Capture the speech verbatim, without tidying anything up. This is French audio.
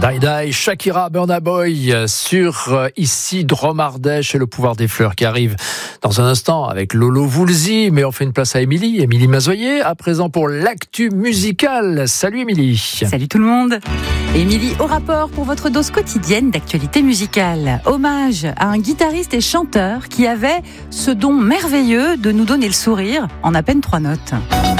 Die Die, Shakira, Burna Boy sur euh, ici Dromardèche et le pouvoir des fleurs qui arrive dans un instant avec Lolo Voulzy, mais on fait une place à Émilie, Émilie Mazoyer, à présent pour l'actu musicale. Salut Émilie. Salut tout le monde. Émilie au rapport pour votre dose quotidienne d'actualité musicale. Hommage à un guitariste et chanteur qui avait ce don merveilleux de nous donner le sourire en à peine trois notes.